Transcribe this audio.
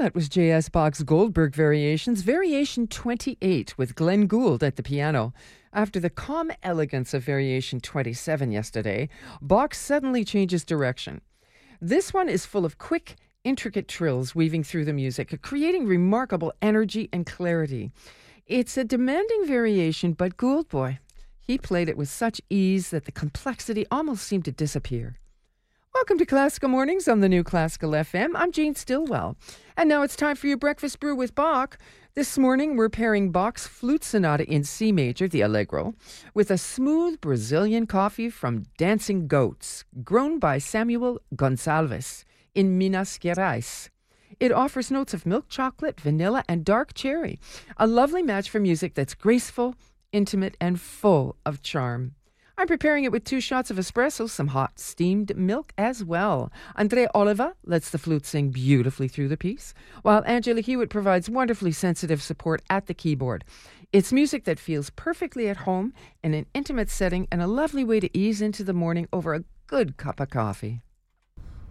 That was J.S. Bach's Goldberg Variations, Variation 28, with Glenn Gould at the piano. After the calm elegance of Variation 27 yesterday, Bach suddenly changes direction. This one is full of quick, intricate trills weaving through the music, creating remarkable energy and clarity. It's a demanding variation, but Gould, boy, he played it with such ease that the complexity almost seemed to disappear. Welcome to Classical Mornings on the new Classical FM. I'm Jane Stillwell. And now it's time for your breakfast brew with Bach. This morning we're pairing Bach's Flute Sonata in C major, the Allegro, with a smooth Brazilian coffee from Dancing Goats, grown by Samuel Gonçalves in Minas Gerais. It offers notes of milk chocolate, vanilla, and dark cherry. A lovely match for music that's graceful, intimate, and full of charm. I'm preparing it with 2 shots of espresso, some hot steamed milk as well. André Oliva lets the flute sing beautifully through the piece, while Angela Hewitt provides wonderfully sensitive support at the keyboard. It's music that feels perfectly at home in an intimate setting and a lovely way to ease into the morning over a good cup of coffee.